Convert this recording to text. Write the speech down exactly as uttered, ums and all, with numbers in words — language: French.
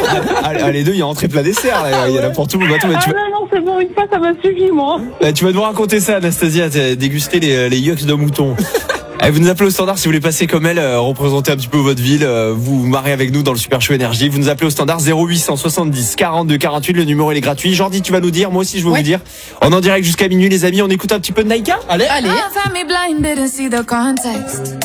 Ah, ah, les deux, il y a entrée plat dessert. Là. Il y en a pour tout le monde. Ah tu, vas... non, non, c'est bon, une fois, ça m'a suffi, moi. bah, tu vas nous raconter ça, Anastasia. Déguster les, les yucks de mouton. Allez, vous nous appelez au standard si vous voulez passer comme elle, euh, représenter un petit peu votre ville, euh, vous vous marrez avec nous dans le Super Show Énergie. Vous nous appelez au standard zéro huit cent soixante-dix quarante-deux quarante-huit, le numéro il est gratuit. Jordi, tu vas nous dire, moi aussi je vais Ouais. vous dire. On est en direct jusqu'à minuit les amis, on écoute un petit peu de Naïka. Allez, allez. Find me blind, didn't see the context.